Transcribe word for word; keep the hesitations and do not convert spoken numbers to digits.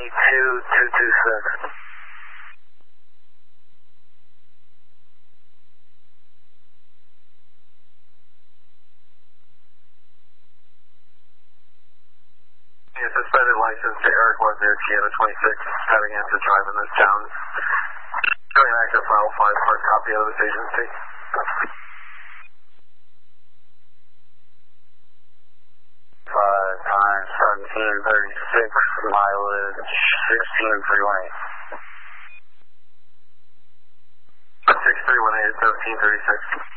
two two two six. Suspended license to Eric Webner, Tiana twenty-six, having answer drive in this town. Showing active file five, hard copy out of this agency. Five times seventeen thirty-six, mileage sixteen three one eight. Six three one eight, seventeen thirty-six.